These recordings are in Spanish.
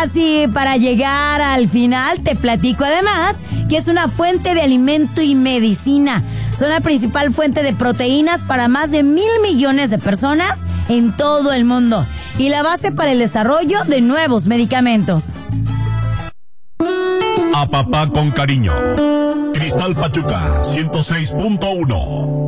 casi para llegar al final, te platico además que es una fuente de alimento y medicina. Son la principal fuente de proteínas para más de 1,000 millones de personas en todo el mundo y la base para el desarrollo de nuevos medicamentos. A papá con cariño. Cristal Pachuca 106.1.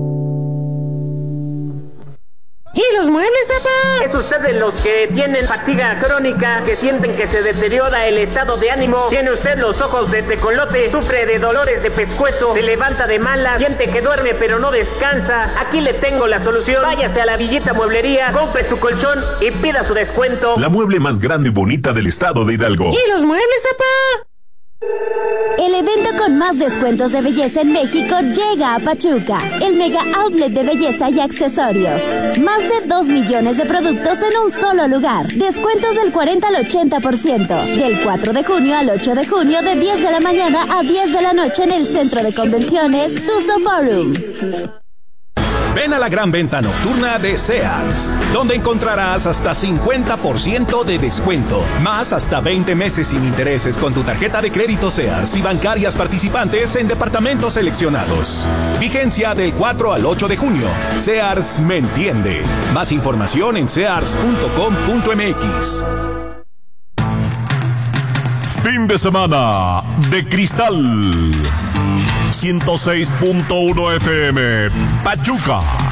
¿Y los muebles, papá? ¿Es usted de los que tienen fatiga crónica, que sienten que se deteriora el estado de ánimo? ¿Tiene usted los ojos de tecolote? ¿Sufre de dolores de pescuezo? ¿Se levanta de malas? ¿Siente que duerme pero no descansa? Aquí le tengo la solución. Váyase a la Villita Mueblería, compre su colchón y pida su descuento. La mueble más grande y bonita del estado de Hidalgo. ¿Y los muebles, papá? El evento con más descuentos de belleza en México llega a Pachuca, el mega outlet de belleza y accesorios. Más de 2 millones de productos en un solo lugar. Descuentos del 40 al 80%. Del 4 de junio al 8 de junio de 10 de la mañana a 10 de la noche en el Centro de Convenciones Tuzo Forum. Ven a la gran venta nocturna de Sears, donde encontrarás hasta 50% de descuento, más hasta 20 meses sin intereses con tu tarjeta de crédito Sears y bancarias participantes en departamentos seleccionados. Vigencia del 4 al 8 de junio. Sears me entiende. Más información en sears.com.mx. Fin de semana de Cristal 106.1 FM Pachuca.